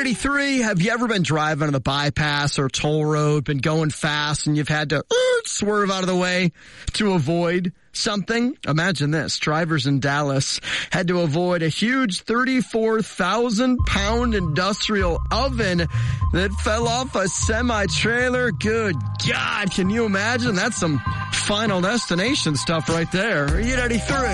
E83, have you ever been driving on the bypass or toll road, been going fast, and you've had to swerve out of the way to avoid something? Imagine this. Drivers in Dallas had to avoid a huge 34,000-pound industrial oven that fell off a semi-trailer. Good God, can you imagine? That's some Final Destination stuff right there. E83.